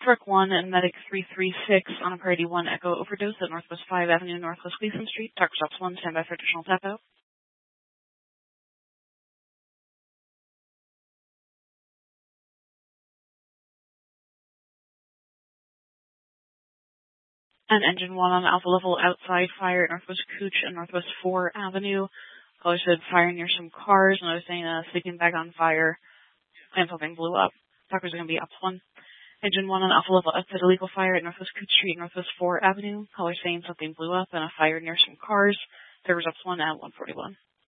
Truck 1 and Medic 336 on a Priority 1 Echo overdose at Northwest 5 Avenue, Northwest Gleason Street. Taco Shops 1, stand by for additional tap out. And Engine 1 on Alpha Level outside fire at Northwest Cooch and Northwest 4 Avenue. Caller said fire near some cars, and I was saying a sleeping bag on fire and something blew up. Tacos are going to be Ops 1. Engine 1 on Alpha Level outside illegal fire at Northwest Cooch Street, Northwest 4 Avenue. Caller saying something blew up and a fire near some cars. There was Ops 1 at 141.